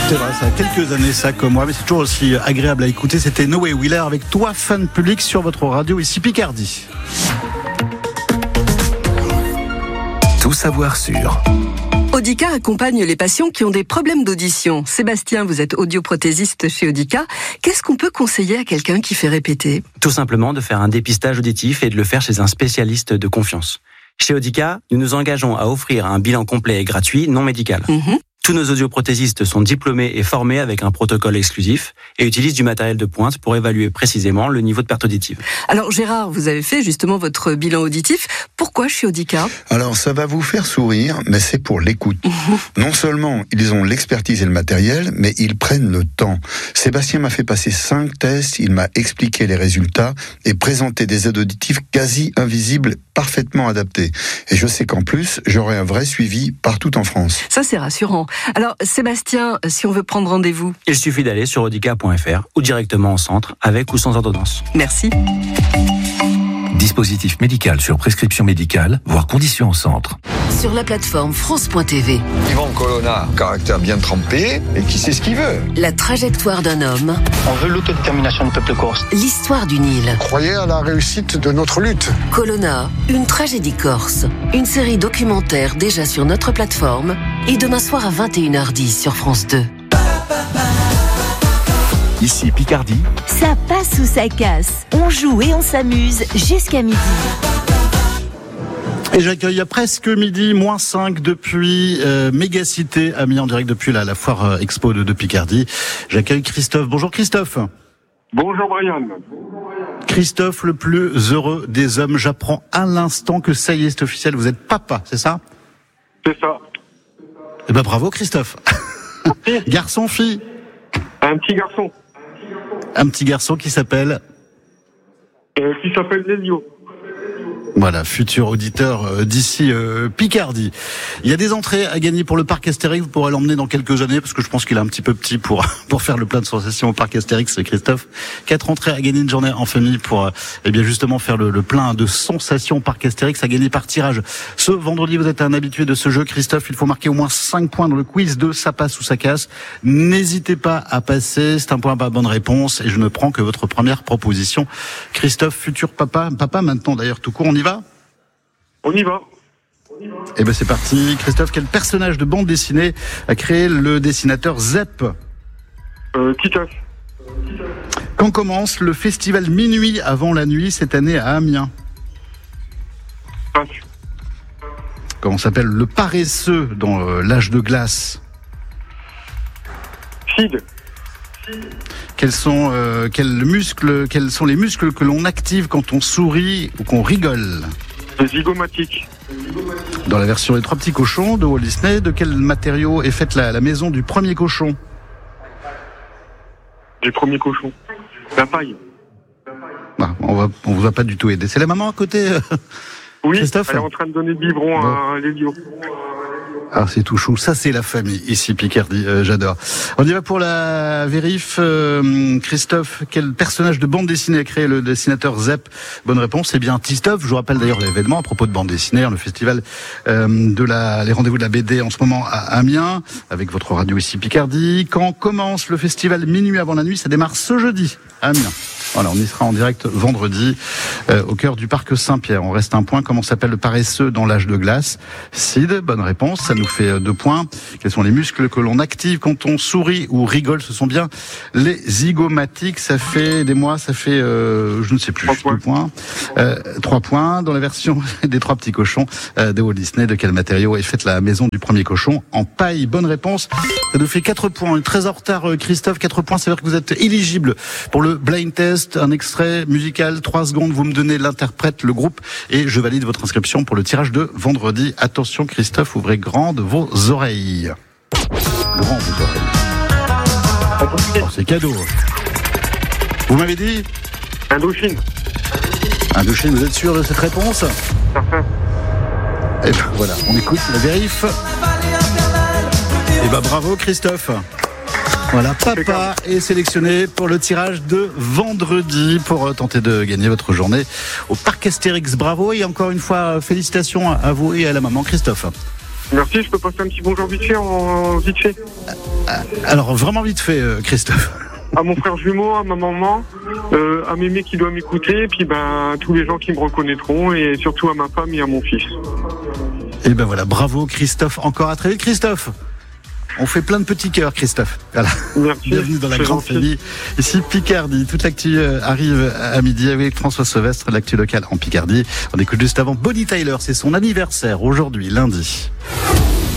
C'est vrai, ça a quelques années ça comme moi, mais c'est toujours aussi agréable à écouter. C'était Noé Wheeler avec Toi Fan Public sur votre radio ici Picardie. Tout savoir sur Audica accompagne les patients qui ont des problèmes d'audition. Sébastien, vous êtes audioprothésiste chez Audica. Qu'est-ce qu'on peut conseiller à quelqu'un qui fait répéter ? Tout simplement de faire un dépistage auditif et de le faire chez un spécialiste de confiance. Chez Audica, nous nous engageons à offrir un bilan complet et gratuit, non médical. Tous nos audioprothésistes sont diplômés et formés avec un protocole exclusif et utilisent du matériel de pointe pour évaluer précisément le niveau de perte auditive. Alors Gérard, vous avez fait justement votre bilan auditif. Pourquoi chez Audica ? Alors ça va vous faire sourire, mais c'est pour l'écoute. Non seulement ils ont l'expertise et le matériel, mais ils prennent le temps. Sébastien m'a fait passer 5 tests, il m'a expliqué les résultats et présenté des aides auditives quasi invisibles, parfaitement adaptées. Et je sais qu'en plus, j'aurai un vrai suivi partout en France. Ça c'est rassurant. Alors Sébastien, si on veut prendre rendez-vous ? Il suffit d'aller sur audica.fr ou directement au centre, avec ou sans ordonnance. Merci. dispositif médical sur prescription médicale, voire conditions au centre. Sur la plateforme France.tv. Yvan Colonna, caractère bien trempé et qui sait ce qu'il veut. La trajectoire d'un homme. On veut l'autodétermination du peuple corse. L'histoire d'une île. Croyez à la réussite de notre lutte. Colonna, une tragédie corse. Une série documentaire déjà sur notre plateforme et demain soir à 21h10 sur France 2. Ici Picardie. Ça passe ou ça casse. On joue et on s'amuse jusqu'à midi. Et j'accueille à presque midi, moins 5 depuis Mégacité, Amiens, en direct depuis la foire expo de Picardie. J'accueille Christophe. Bonjour Christophe. Bonjour Brian. Christophe, le plus heureux des hommes. J'apprends à l'instant que ça y est, c'est officiel, vous êtes papa, c'est ça ? C'est ça. Eh ben bravo Christophe. Garçon, fille ? Un petit garçon. Un petit garçon qui s'appelle Lélio. Voilà, futur auditeur d'ici Picardie. Il y a des entrées à gagner pour le parc Astérix. Vous pourrez l'emmener dans quelques années parce que je pense qu'il est un petit peu petit pour faire le plein de sensations au parc Astérix. Christophe, 4 entrées à gagner, une journée en famille pour bien justement faire le plein de sensations au parc Astérix à gagner par tirage. Ce vendredi, vous êtes un habitué de ce jeu, Christophe. Il faut marquer au moins 5 points dans le quiz de Ça passe ou ça casse. N'hésitez pas à passer. C'est un point par bonne réponse et je ne prends que votre première proposition. Christophe, futur papa maintenant d'ailleurs tout court. On y va ? On y va. Eh ben c'est parti. Christophe, quel personnage de bande dessinée a créé le dessinateur Zep ? Titas. Quand commence le festival Minuit avant la nuit cette année à Amiens ? Passe. Comment s'appelle le paresseux dans l'âge de glace ? Sid. Quels sont les muscles que l'on active quand on sourit ou qu'on rigole ? Les zygomatiques. Dans la version des 3 petits cochons de Walt Disney, de quel matériau est faite la maison du premier cochon ? Du premier cochon. La paille. Ah, on vous a pas du tout aidé. C'est la maman à côté, oui, Christophe ? Elle est en train de donner le biberon à Lélio. Ah, c'est tout chou. Ça, c'est la famille, ici, Picardie. J'adore. On y va pour la vérif. Christophe, quel personnage de bande dessinée a créé le dessinateur Zep ? Bonne réponse, c'est bien Tistoff. Je vous rappelle d'ailleurs l'événement à propos de bande dessinée, le festival les rendez-vous de la BD en ce moment à Amiens, avec votre radio ici, Picardie. Quand commence le festival Minuit avant la nuit ? Ça démarre ce jeudi à Amiens. Voilà, on y sera en direct vendredi au cœur du parc Saint-Pierre. On reste un point. Comment s'appelle le paresseux dans l'âge de glace ? Sid, bonne réponse. Ça nous fait 2 points. Quels sont les muscles que l'on active quand on sourit ou rigole ? Ce sont bien les zygomatiques. Ça fait des mois, je ne sais plus. 3 points. 3 points. Dans la version des 3 petits cochons de Walt Disney, de quel matériau est faite la maison du premier cochon ? En paille. Bonne réponse. Ça nous fait 4 points. Très en retard, Christophe. 4 points, ça veut dire que vous êtes éligible pour le blind test. Un extrait musical, 3 secondes, vous me donnez l'interprète, le groupe, et je valide votre inscription pour le tirage de vendredi. Attention Christophe, ouvrez grandes vos oreilles. Grandes vos oreilles. Oh, c'est cadeau. Vous m'avez dit ? Indochine. Indochine, vous êtes sûr de cette réponse ? Parfait. Et ben voilà, on écoute la vérif. Et ben bravo Christophe. Voilà, papa est sélectionné pour le tirage de vendredi pour tenter de gagner votre journée au parc Astérix. Bravo et encore une fois, félicitations à vous et à la maman Christophe. Merci, je peux passer un petit bonjour vite fait. Alors, vraiment vite fait, Christophe. À mon frère jumeau, à ma maman, à Mémé qui doit m'écouter, et puis à tous les gens qui me reconnaîtront, et surtout à ma femme et à mon fils. Et ben voilà, bravo Christophe, encore à très vite Christophe. On fait plein de petits cœurs, Christophe. Voilà. Merci. Bienvenue dans la grande famille. Ici, Picardie. Toute l'actu arrive à midi avec François Sauvestre, l'actu locale en Picardie. On écoute juste avant Bonnie Tyler. C'est son anniversaire aujourd'hui, lundi.